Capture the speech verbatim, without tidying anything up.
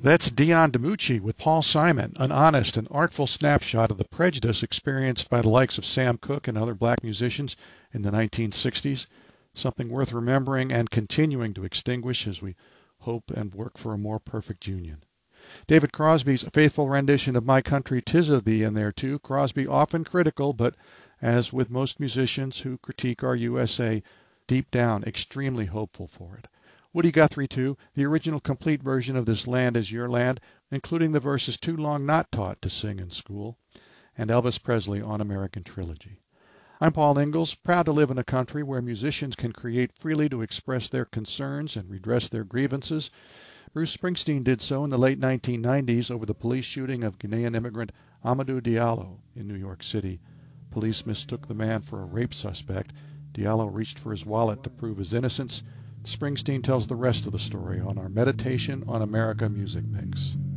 That's Dion DiMucci with Paul Simon, an honest and artful snapshot of the prejudice experienced by the likes of Sam Cooke and other black musicians in the nineteen sixties, something worth remembering and continuing to extinguish as we hope and work for a more perfect union. David Crosby's faithful rendition of My Country 'Tis of Thee in there too, Crosby often critical, but as with most musicians who critique our U S A, deep down extremely hopeful for it. Woody Guthrie, too, the original complete version of This Land Is Your Land, including the verses Too Long Not Taught to Sing in School, and Elvis Presley on American Trilogy. I'm Paul Ingalls, proud to live in a country where musicians can create freely to express their concerns and redress their grievances. Bruce Springsteen did so in the late nineteen nineties over the police shooting of Ghanaian immigrant Amadou Diallo in New York City. Police mistook the man for a rape suspect. Diallo reached for his wallet to prove his innocence. Springsteen tells the rest of the story on our Meditation on America music mix.